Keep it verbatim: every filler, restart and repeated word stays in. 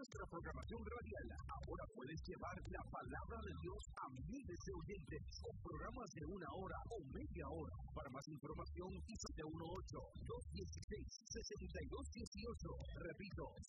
nuestra programación radial. Ahora puedes llevar la palabra de Dios a miles de oyentes con programas de una hora o media hora. Para más información, siete uno ocho, dos uno seis, seis dos uno ocho. Repito,